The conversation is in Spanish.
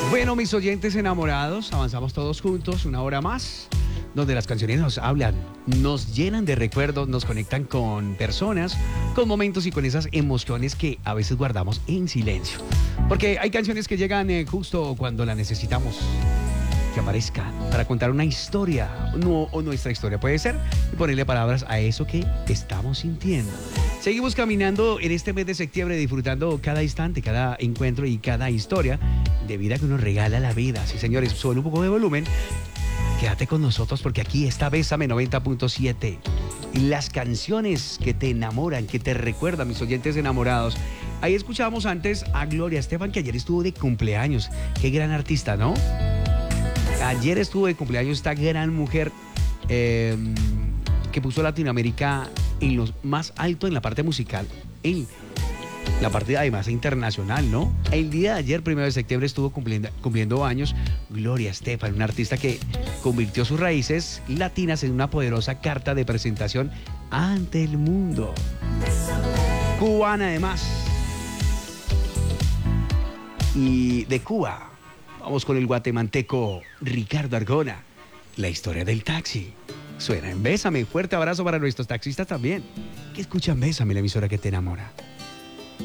Bueno, mis oyentes enamorados, avanzamos todos juntos una hora más, donde las canciones nos hablan, nos llenan de recuerdos, nos conectan con personas, con momentos y con esas emociones que a veces guardamos en silencio. Porque hay canciones que llegan justo cuando la necesitamos, que aparezcan para contar una historia, o nuestra historia puede ser, y ponerle palabras a eso que estamos sintiendo. Seguimos caminando en este mes de septiembre, disfrutando cada instante, cada encuentro y cada historia de vida que nos regala la vida. Sí, señores, sube un poco de volumen. Quédate con nosotros porque aquí está Bésame 90.7. Las canciones que te enamoran, que te recuerdan, mis oyentes enamorados. Ahí escuchábamos antes a Gloria Estefan, que ayer estuvo de cumpleaños. Qué gran artista, ¿no? Ayer estuvo de cumpleaños esta gran mujer que puso a Latinoamérica en lo más alto en la parte musical, en la parte además internacional, ¿no? El día de ayer, 1 de septiembre, estuvo cumpliendo años Gloria Estefan, una artista que convirtió sus raíces latinas en una poderosa carta de presentación ante el mundo. Cubana además. Y de Cuba, vamos con el guatemalteco Ricardo Arjona, la historia del taxi. Suena en Bésame. Fuerte abrazo para nuestros taxistas también, que escuchan Bésame, la emisora que te enamora.